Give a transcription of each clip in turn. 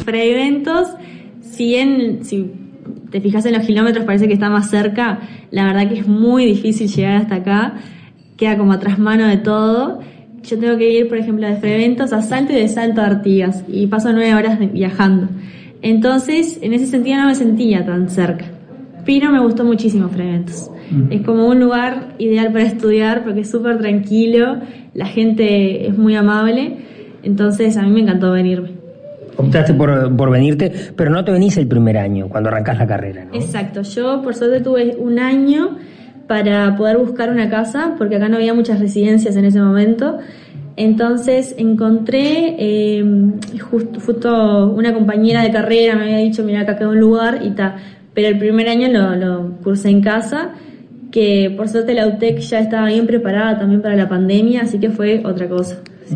Fraiventos, si te fijas en los kilómetros parece que está más cerca, la verdad que es muy difícil llegar hasta acá, queda como a trasmano de todo. Yo tengo que ir, por ejemplo, de Fraiventos a Salto y de Salto a Artigas, y paso 9 horas viajando. Entonces, en ese sentido no me sentía tan cerca, pero me gustó muchísimo Fraiventos. Es como un lugar ideal para estudiar porque es súper tranquilo, la gente es muy amable, entonces a mí me encantó venirme. Optaste por venirte, pero no te venís el primer año, cuando arrancás la carrera, ¿no? Exacto, yo por suerte tuve un año para poder buscar una casa, porque acá no había muchas residencias en ese momento. Entonces encontré, justo una compañera de carrera me había dicho, mira, acá queda un lugar y ta. Pero el primer año lo cursé en casa, que por suerte la UTEC ya estaba bien preparada también para la pandemia, así que fue otra cosa. Sí,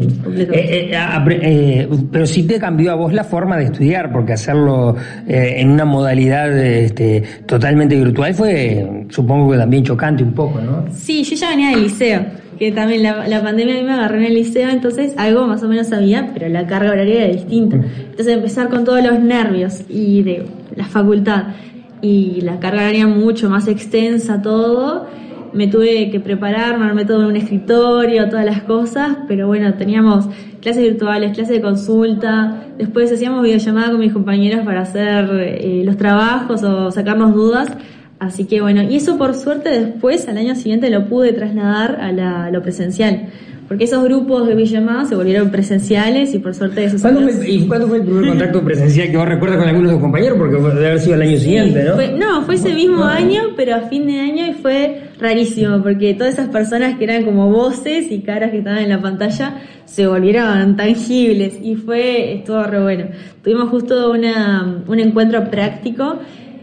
pero sí te cambió a vos la forma de estudiar, porque hacerlo en una modalidad totalmente virtual fue, supongo que también chocante un poco, ¿no? Sí, yo ya venía del liceo, que también la pandemia a mí me agarró en el liceo, entonces algo más o menos sabía, pero la carga horaria era distinta. Entonces empezar con todos los nervios y de la facultad y la carga horaria mucho más extensa, todo, me tuve que preparar, me armé todo en un escritorio, todas las cosas, pero bueno, teníamos clases virtuales, clases de consulta, después hacíamos videollamada con mis compañeros para hacer los trabajos o sacarnos dudas, así que bueno, y eso por suerte después, al año siguiente, lo pude trasladar a lo presencial, porque esos grupos de videollamada se volvieron presenciales y por suerte eso. ¿Cuándo fue el primer contacto presencial que vos recuerdas con algunos de tus compañeros? Porque debe haber sido el año siguiente, ¿no? Fue ese mismo año, pero a fin de año, y fue rarísimo, porque todas esas personas que eran como voces y caras que estaban en la pantalla se volvieron tangibles y estuvo re bueno. Tuvimos justo un encuentro práctico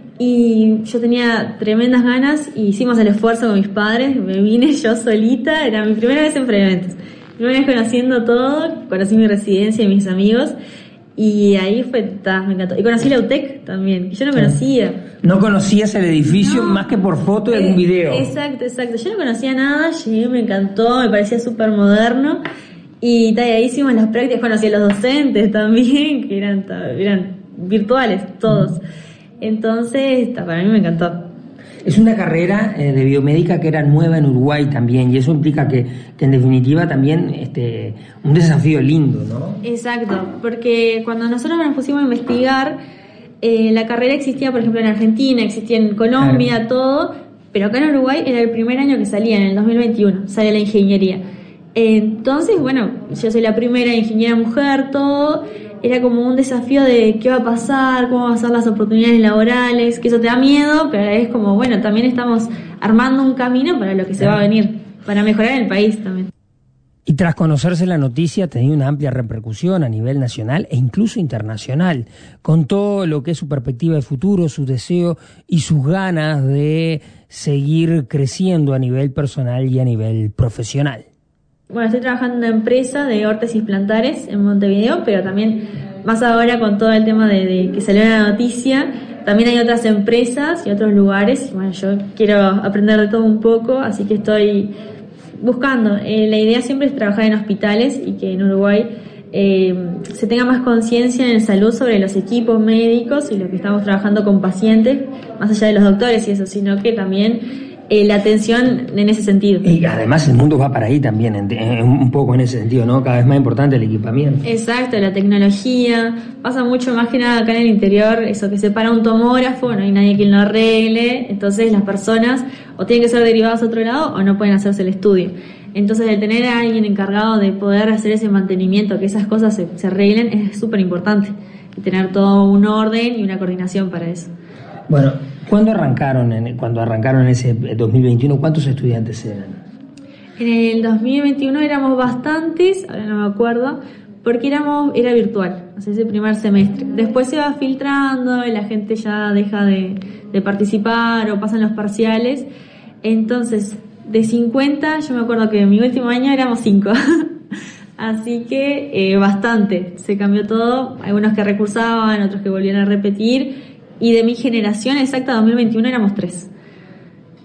y yo tenía tremendas ganas y hicimos el esfuerzo con mis padres, me vine yo solita, era mi primera vez en Fraiventos, primera vez conociendo todo, conocí mi residencia y mis amigos y ahí me encantó. Y conocí la UTEC también, que yo no conocía. ¿No conocías el edificio más que por foto y algún video? Exacto, yo no conocía nada, llegué, me encantó, me parecía súper moderno y ahí hicimos las prácticas, conocí a los docentes también, que eran virtuales todos. Entonces, para mí me encantó. Es una carrera de biomédica que era nueva en Uruguay también, y eso implica que en definitiva también un desafío lindo, ¿no? Exacto, porque cuando nosotros nos pusimos a investigar, la carrera existía, por ejemplo, en Argentina, existía en Colombia, claro, todo, pero acá en Uruguay era el primer año que salía, en el 2021, sale la ingeniería. Entonces, bueno, yo soy la primera ingeniera mujer, todo. Era como un desafío de qué va a pasar, cómo van a ser las oportunidades laborales, que eso te da miedo, pero es como, bueno, también estamos armando un camino para lo que se va a venir, para mejorar el país también. Y tras conocerse la noticia, tenía una amplia repercusión a nivel nacional e incluso internacional. Contó lo que es su perspectiva de futuro, su deseo y sus ganas de seguir creciendo a nivel personal y a nivel profesional. Bueno, estoy trabajando en una empresa de órtesis plantares en Montevideo, pero también más ahora con todo el tema de que salió la noticia, también hay otras empresas y otros lugares. Bueno, yo quiero aprender de todo un poco, así que estoy buscando. La idea siempre es trabajar en hospitales y que en Uruguay se tenga más conciencia en salud sobre los equipos médicos y lo que estamos trabajando con pacientes, más allá de los doctores y eso, sino que también la atención en ese sentido. Y además el mundo va para ahí también, un poco en ese sentido, ¿no? Cada vez más importante el equipamiento. Exacto, la tecnología. Pasa mucho más que nada acá en el interior, eso que se para un tomógrafo, no hay nadie quien lo arregle, entonces las personas o tienen que ser derivadas a otro lado o no pueden hacerse el estudio. Entonces el tener a alguien encargado de poder hacer ese mantenimiento, que esas cosas se arreglen, es súper importante. Y tener todo un orden y una coordinación para eso. Bueno, cuando arrancaron en ese 2021, ¿cuántos estudiantes eran? En el 2021 éramos bastantes, ahora no me acuerdo, porque era virtual, o sea, ese primer semestre. Después se va filtrando y la gente ya deja de participar o pasan los parciales. Entonces, de 50, yo me acuerdo que en mi último año éramos 5. Así que bastante, se cambió todo, algunos que recursaban, otros que volvían a repetir. Y de mi generación exacta, 2021, éramos 3.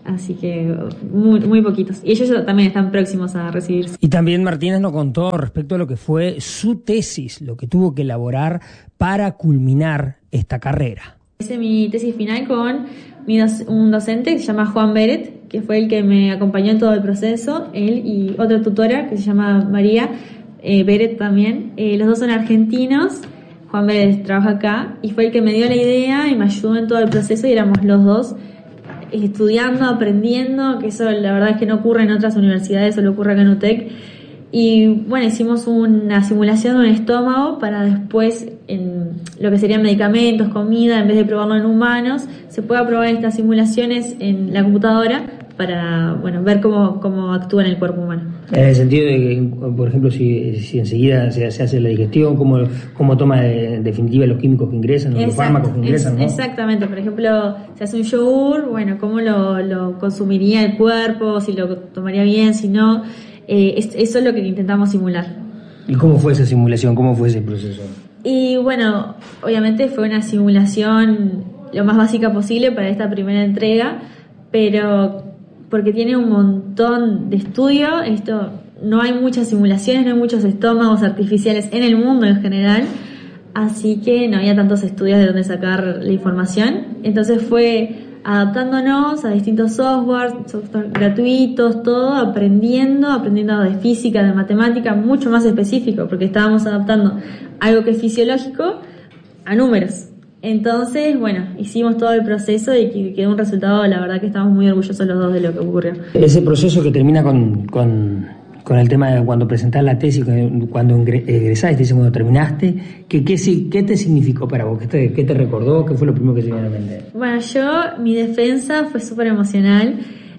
así que muy, muy poquitos. Y ellos también están próximos a recibirse. Y también Martínez nos contó respecto a lo que fue su tesis, lo que tuvo que elaborar para culminar esta carrera. Hice mi tesis final con un docente que se llama Juan Beret, que fue el que me acompañó en todo el proceso, él y otra tutora que se llama María Beret también. Los dos son argentinos. Juan Beret trabaja acá y fue el que me dio la idea y me ayudó en todo el proceso, y éramos los dos estudiando, aprendiendo, que eso la verdad es que no ocurre en otras universidades, solo ocurre acá en UTEC. Y bueno, hicimos una simulación de un estómago para después, en lo que serían medicamentos, comida, en vez de probarlo en humanos, se pueda probar estas simulaciones en la computadora para ver cómo actúa en el cuerpo humano. En el sentido de que, por ejemplo, si enseguida se hace la digestión, cómo toma en definitiva los químicos que ingresan, los fármacos que ingresan, ¿no? Exactamente, por ejemplo, se hace un yogur, cómo lo consumiría el cuerpo, si lo tomaría bien, si no, eso es lo que intentamos simular. ¿Y cómo fue esa simulación? ¿Cómo fue ese proceso? Y obviamente fue una simulación lo más básica posible para esta primera entrega, pero porque tiene un montón de estudio. Esto, no hay muchas simulaciones, no hay muchos estómagos artificiales en el mundo en general, así que no había tantos estudios de dónde sacar la información. Entonces fue adaptándonos a distintos software gratuitos, todo, aprendiendo de física, de matemática, mucho más específico, porque estábamos adaptando algo que es fisiológico a números. Entonces, hicimos todo el proceso y quedó un resultado, la verdad que estamos muy orgullosos los dos de lo que ocurrió. Ese proceso que termina con el tema de cuando presentás la tesis, cuando egresaste, cuando terminaste, ¿qué te significó para vos? ¿Qué te recordó? ¿Qué fue lo primero que te vino a la mente? Mi defensa fue súper emocional,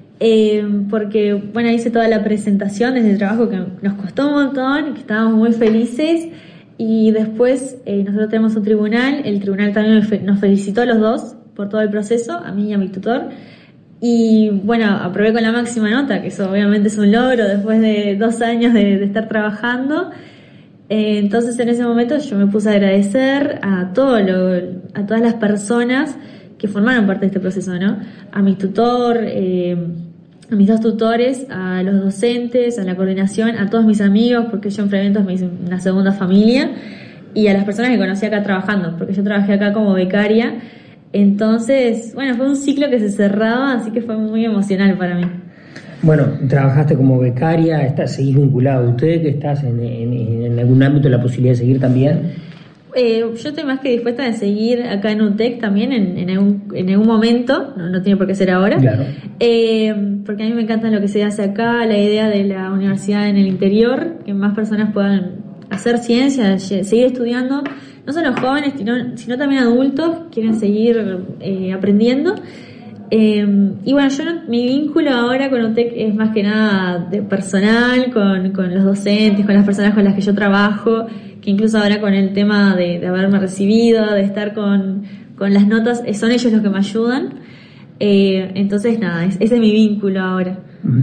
porque, hice toda la presentación desde el trabajo que nos costó un montón y que estábamos muy felices. Y después nosotros tenemos un tribunal, el tribunal también nos felicitó a los dos por todo el proceso, a mí y a mi tutor. Y aprobé con la máxima nota, que eso obviamente es un logro después de 2 años de estar trabajando. Entonces en ese momento yo me puse a agradecer a todas las personas que formaron parte de este proceso, ¿no? A mi tutor, a mis 2 tutores, a los docentes, a la coordinación, a todos mis amigos, porque yo en Freventos me hice una segunda familia, y a las personas que conocí acá trabajando, porque yo trabajé acá como becaria. Entonces, fue un ciclo que se cerraba, así que fue muy emocional para mí. Trabajaste como becaria, seguís vinculado a usted, que estás en algún ámbito de la posibilidad de seguir también. Yo estoy más que dispuesta a seguir acá en UTEC también en algún momento, no tiene por qué ser ahora, claro. Porque a mí me encanta lo que se hace acá, la idea de la universidad en el interior, que más personas puedan hacer ciencia, seguir estudiando, no solo jóvenes, sino también adultos que quieren seguir aprendiendo. Mi vínculo ahora con UTEC es más que nada de personal, con los docentes, con las personas con las que yo trabajo, que incluso ahora con el tema de haberme recibido, de estar con las notas, son ellos los que me ayudan. Entonces ese es mi vínculo ahora.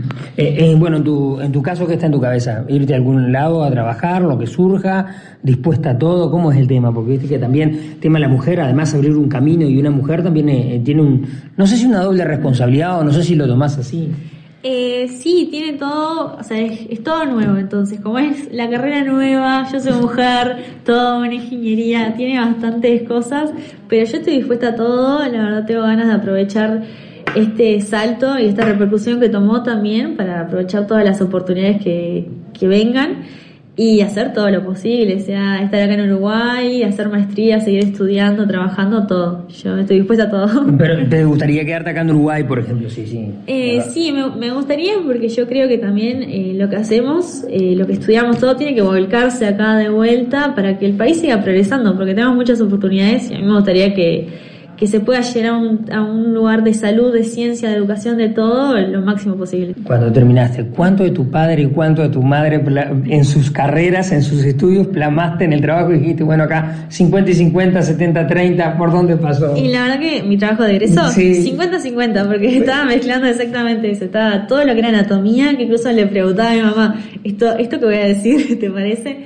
En tu caso, ¿qué está en tu cabeza? ¿Irte a algún lado a trabajar, lo que surja, dispuesta a todo? ¿Cómo es el tema? Porque viste que también el tema de la mujer, además abrir un camino, y una mujer también tiene no sé si una doble responsabilidad, o no sé si lo tomás así. Sí, tiene todo, es todo nuevo. Entonces, como es la carrera nueva, yo soy mujer, toda una ingeniería, tiene bastantes cosas, pero yo estoy dispuesta a todo. La verdad tengo ganas de aprovechar este salto y esta repercusión que tomó también, para aprovechar todas las oportunidades que vengan y hacer todo lo posible, sea estar acá en Uruguay, hacer maestría, seguir estudiando, trabajando, todo. Yo estoy dispuesta a todo. ¿Pero te gustaría quedarte acá en Uruguay, por ejemplo? Sí. Sí, me gustaría, porque yo creo que también lo que hacemos, lo que estudiamos, todo tiene que volcarse acá de vuelta para que el país siga progresando, porque tenemos muchas oportunidades y a mí me gustaría que se pueda llegar a un lugar de salud, de ciencia, de educación, de todo, lo máximo posible. Cuando terminaste, ¿cuánto de tu padre y cuánto de tu madre en sus carreras, en sus estudios, plasmaste en el trabajo y dijiste, acá 50 y 50, 70, 30, ¿por dónde pasó? Y la verdad que mi trabajo de egreso, sí. 50-50, porque estaba mezclando exactamente eso, estaba todo lo que era anatomía, que incluso le preguntaba a mi mamá, esto que voy a decir, ¿te parece?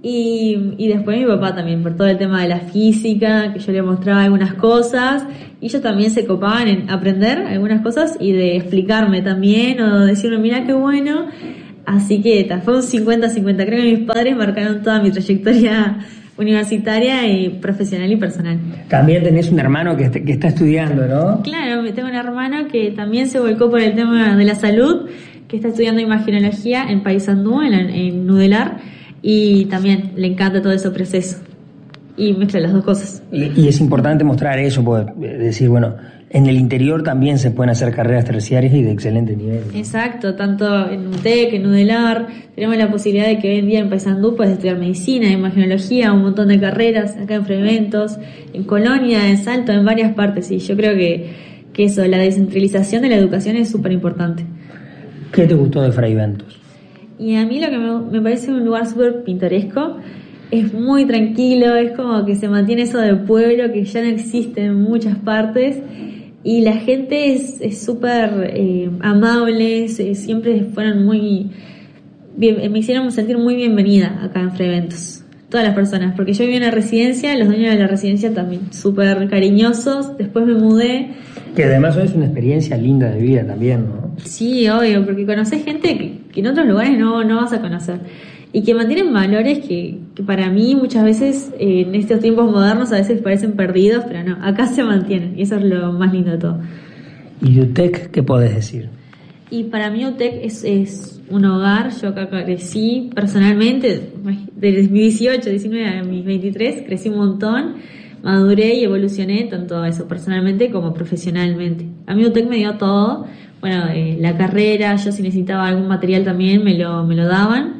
Y después mi papá también, por todo el tema de la física, que yo le mostraba algunas cosas, y ellos también se copaban en aprender algunas cosas y de explicarme también, o decirme, mira qué bueno. Así que fue un 50-50. Creo que mis padres marcaron toda mi trayectoria universitaria y profesional y personal. También tenés un hermano que está estudiando, ¿no? Claro, tengo un hermano que también se volcó por el tema de la salud, que está estudiando imagenología en Paysandú, en Nudelar, y también le encanta todo ese proceso. Y mezcla las dos cosas. Y es importante mostrar eso, decir, bueno, en el interior también se pueden hacer carreras terciarias y de excelente nivel, ¿no? Exacto, tanto en UTEC, en Nudelar, tenemos la posibilidad de que hoy en día en Paysandú puedes estudiar medicina, imagenología, un montón de carreras, acá en Freventos, en Colonia, en Salto, en varias partes, y yo creo que eso, la descentralización de la educación es súper importante. ¿Qué te gustó de Fraiventos? Y a mí lo que me parece un lugar súper pintoresco, es muy tranquilo, es como que se mantiene eso de pueblo que ya no existe en muchas partes, y la gente es súper amable, siempre fueron muy bien, me hicieron sentir muy bienvenida acá en Freventos, todas las personas, porque yo viví en una residencia, los dueños de la residencia también súper cariñosos. Después me mudé, que además es una experiencia linda de vida también, ¿no? Sí, obvio, porque conocés gente que en otros lugares no vas a conocer, y que mantienen valores que para mí muchas veces en estos tiempos modernos a veces parecen perdidos, pero no, acá se mantienen, y eso es lo más lindo de todo. ¿Y UTEC qué podés decir? Y para mí UTEC es un hogar. Yo acá crecí personalmente, desde mis 18, 19 a mis 23, crecí un montón, maduré y evolucioné tanto eso personalmente como profesionalmente. A mí UTEC me dio todo. Bueno, la carrera, yo si necesitaba algún material también me lo daban.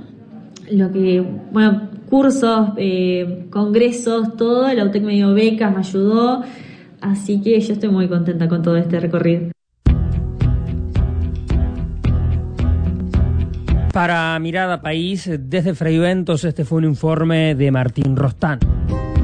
Cursos, congresos, todo, la UTEC me dio becas, me ayudó. Así que yo estoy muy contenta con todo este recorrido. Para Mirada País, desde Fraiventos, este fue un informe de Martín Rostán.